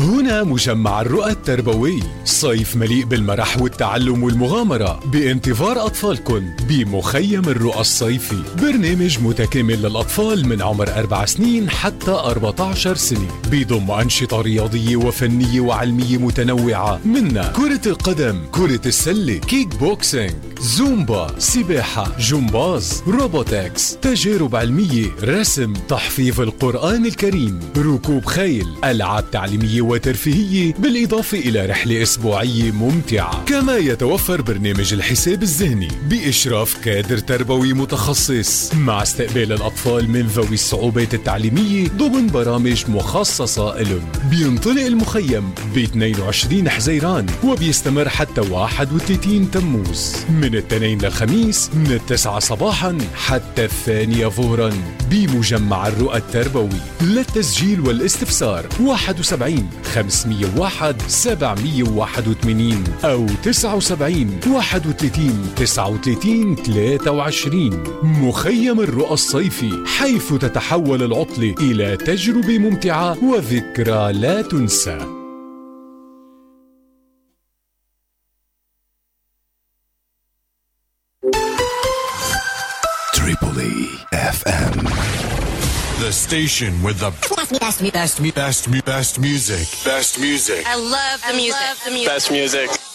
هنا مجمع الرؤى التربوي، صيف مليء بالمرح والتعلم والمغامرة بانتظار أطفالكم بمخيم الرؤى الصيفي، برنامج متكامل للأطفال من عمر 4 سنين حتى 14 سنة، بيضم أنشطة رياضية وفنية وعلمية متنوعة منها كرة القدم، كرة السلة، كيك بوكسينج، زومبا، سباحة، جمباز، روبوتكس، تجارب علمية، رسم، تحفيظ القرآن الكريم، ركوب خيل، ألعاب تعليمية وترفيهية، بالإضافة إلى رحلة أسبوعية ممتعة. كما يتوفر برنامج الحساب الذهني بإشراف كادر تربوي متخصص، مع استقبال الأطفال من ذوي الصعوبات التعليمية ضمن برامج مخصصة لهم. بينطلق المخيم ب 22 حزيران وبيستمر حتى 31 تموز، من الاثنين للخميس من 9 صباحا حتى 2 ظهرا بمجمع الرؤى التربوي. للتسجيل والاستفسار 71 501 781 أو 79 31 39 23. مخيم الرؤى الصيفي، حيث تتحول العطلة إلى تجربة ممتعة وذكرى لا تنسى. Tripoli FM, the station with the best music. I love the music. Best music.